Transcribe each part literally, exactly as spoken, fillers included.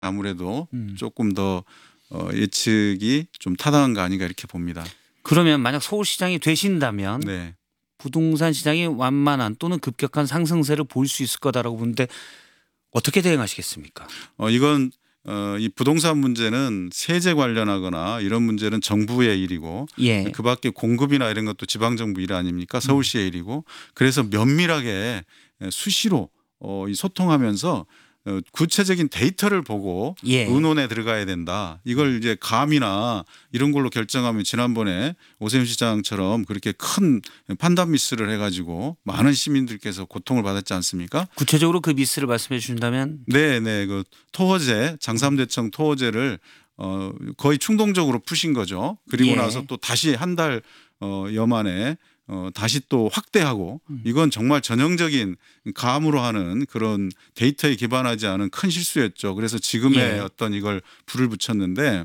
아무래도 음. 조금 더 어, 예측이 좀 타당한 거 아닌가 이렇게 봅니다. 그러면 만약 서울시장이 되신다면 네. 부동산 시장이 완만한 또는 급격한 상승세를 볼 수 있을 거다라고 보는데 어떻게 대응하시겠습니까? 어, 이건 어, 이 부동산 문제는 세제 관련하거나 이런 문제는 정부의 일이고 예. 그 밖에 공급이나 이런 것도 지방정부 일 아닙니까? 서울시의 일이고 그래서 면밀하게 수시로 어, 이 소통하면서 어, 구체적인 데이터를 보고 예. 의논에 들어가야 된다. 이걸 이제 감이나 이런 걸로 결정하면 지난번에 오세훈 시장처럼 그렇게 큰 판단 미스를 해가지고 많은 시민들께서 고통을 받았지 않습니까? 구체적으로 그 미스를 말씀해 주신다면 네, 네. 그 토호제 장삼대청 토호제를 어, 거의 충동적으로 푸신 거죠. 그리고 예. 나서 또 다시 한 달 어, 여 만에 어, 다시 또 확대하고 음. 이건 정말 전형적인 감으로 하는 그런 데이터에 기반하지 않은 큰 실수였죠. 그래서 지금의 예. 어떤 이걸 불을 붙였는데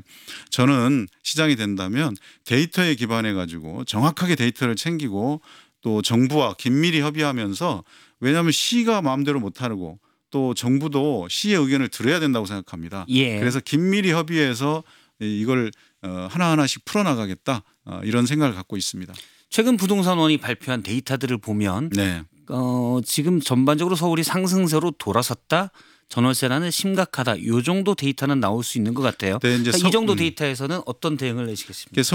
저는 시장이 된다면 데이터에 기반해 가지고 정확하게 데이터를 챙기고 또 정부와 긴밀히 협의하면서 왜냐하면 시가 마음대로 못하고 또 정부도 시의 의견을 들어야 된다고 생각합니다. 예. 그래서 긴밀히 협의해서 이걸 어, 하나하나씩 풀어나가겠다 어, 이런 생각을 갖고 있습니다. 최근 부동산원이 발표한 데이터들을 보면 네. 어, 지금 전반적으로 서울이 상승세로 돌아섰다. 전월세라는 심각하다. 이 정도 데이터는 나올 수 있는 것 같아요. 네, 이제 그러니까 서, 이 정도 음. 데이터에서는 어떤 대응을 내시겠습니까? 이게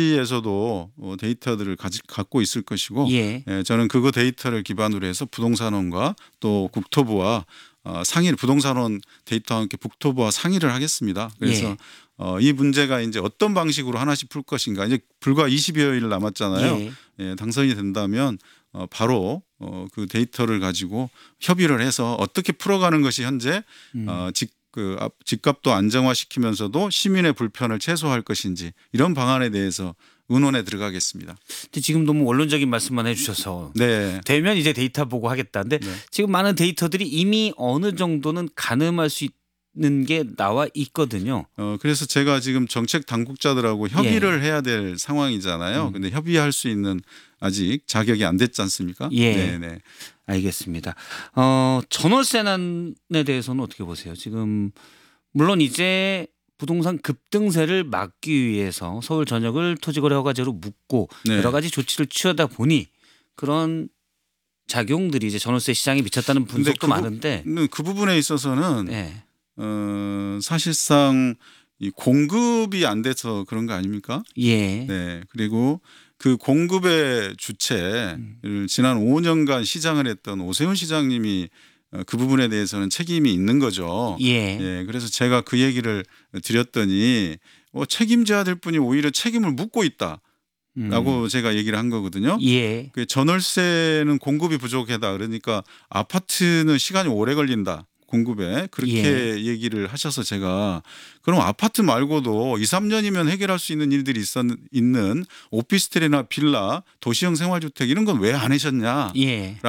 서울시에서도 어, 데이터들을 가지, 갖고 있을 것이고 예. 예, 저는 그거 데이터를 기반으로 해서 부동산원과 또 국토부와 어, 상의를 부동산원 데이터와 함께 국토부와 상의를 하겠습니다. 그래서 예. 어, 이 문제가 이제 어떤 방식으로 하나씩 풀 것인가 이제 불과 이십여 일 남았잖아요. 예. 예, 당선이 된다면 어, 바로 어, 그 데이터를 가지고 협의를 해서 어떻게 풀어가는 것이 현재 음. 어, 직, 그 집값도 안정화시키면서도 시민의 불편을 최소화할 것인지 이런 방안에 대해서 의논에 들어가겠습니다. 근데 지금 너무 원론적인 말씀만 해주셔서 네. 되면 이제 데이터 보고 하겠다는데 네. 지금 많은 데이터들이 이미 어느 정도는 가늠할 수 있는 게 나와 있거든요. 어, 그래서 제가 지금 정책 당국자들하고 협의를 해야 될 상황이잖아요. 음. 근데 협의할 수 있는 아직 자격이 안 됐지 않습니까? 예. 네네. 알겠습니다. 어, 전월세난에 대해서는 어떻게 보세요? 지금 물론 이제 부동산 급등세를 막기 위해서 서울 전역을 토지거래 허가제로 묶고 네. 여러 가지 조치를 취하다 보니 그런 작용들이 이제 전월세 시장에 미쳤다는 분석도 그, 많은데 부, 그 부분에 있어서는 네. 어, 사실상 이 공급이 안 돼서 그런 거 아닙니까? 예. 네. 그리고 그 공급의 주체를 음. 지난 오 년간 시장을 했던 오세훈 시장님이 그 부분에 대해서는 책임이 있는 거죠. 예. 예. 그래서 제가 그 얘기를 드렸더니 뭐 책임져야 될 분이 오히려 책임을 묻고 있다. 라고 음. 제가 얘기를 한 거거든요. 예. 그 전월세는 공급이 부족하다. 그러니까 아파트는 시간이 오래 걸린다. 공급에 그렇게 예. 얘기를 하셔서 제가 그럼 아파트 말고도 이, 삼 년이면 해결할 수 있는 일들이 있었, 있는 오피스텔이나 빌라, 도시형 생활주택 이런 건 왜 안 하셨냐라고 예.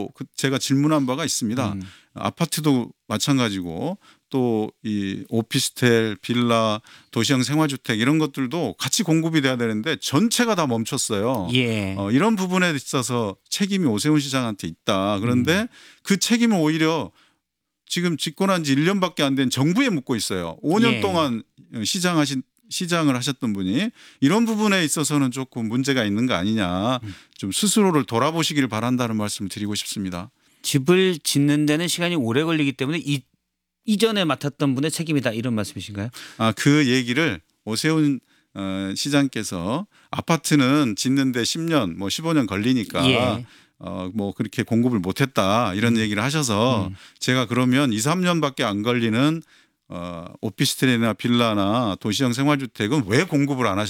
제가 질문한 바가 있습니다. 음. 아파트도 마찬가지고 또 이 오피스텔, 빌라, 도시형 생활주택 이런 것들도 같이 공급이 돼야 되는데 전체가 다 멈췄어요. 예. 어, 이런 부분에 있어서 책임이 오세훈 시장한테 있다. 그런데 음. 그 책임을 오히려 지금 집권한 지 일 년밖에 안 된 정부에 묻고 있어요. 오 년 예. 동안 시장하신 시장을 하셨던 분이 이런 부분에 있어서는 조금 문제가 있는 거 아니냐. 좀 스스로를 돌아보시기를 바란다는 말씀을 드리고 싶습니다. 집을 짓는 데는 시간이 오래 걸리기 때문에 이, 이전에 맡았던 분의 책임이다 이런 말씀이신가요? 아, 그 얘기를 오세훈 어, 시장께서 아파트는 짓는데 십 년 뭐 십오 년 걸리니까 예. 어, 뭐 그렇게 공급을 못했다 이런 음. 얘기를 하셔서 음. 제가 그러면 이, 삼 년밖에 안 걸리는 어, 오피스텔이나 빌라나 도시형 생활주택은 왜 공급을 안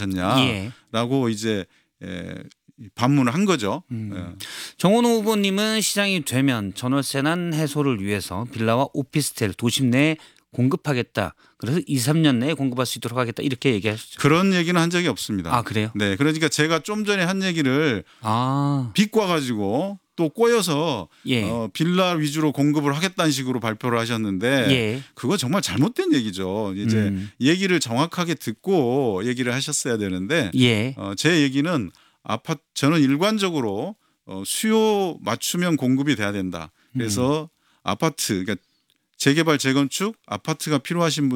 하셨냐라고 예. 이제 에, 반문을 한 거죠. 음. 예. 정원호 후보님은 시장이 되면 전월세난 해소를 위해서 빌라와 오피스텔 도심 내에 공급하겠다. 그래서 이, 삼 년 내에 공급할 수 있도록 하겠다. 이렇게 얘기하셨죠. 그런 얘기는 한 적이 없습니다. 아, 그래요? 네, 그러니까 제가 좀 전에 한 얘기를 아. 비꼬아 가지고 또 꼬여서 예. 어, 빌라 위주로 공급을 하겠다는 식으로 발표를 하셨는데 예. 그거 정말 잘못된 얘기죠. 이제 음. 얘기를 정확하게 듣고 얘기를 하셨어야 되는데 예. 어, 제 얘기는 아파트 저는 일관적으로 어, 수요 맞춤형 공급이 돼야 된다. 그래서 음. 아파트 그러니까 재개발 재건축 아파트가 필요하신 분